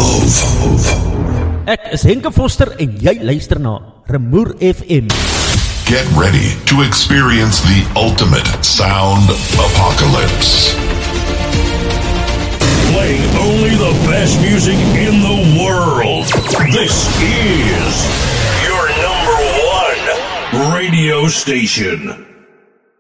Ek is Henke Foster en jy luister na Remoer FM. Get ready to experience the ultimate sound apocalypse. Playing only the best music in the world. This is your number one radio station.